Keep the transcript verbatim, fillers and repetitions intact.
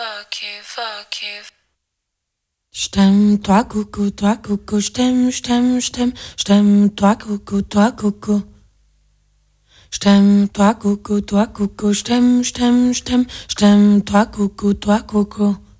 fuck you, fuck you. Stem-toi coucou, toi coucou, stem, stem, stem, stem-toi coucou, toi coucou. Stem-toi coucou, toi coucou, stem, stem, stem, stem-toi coucou, toi coucou.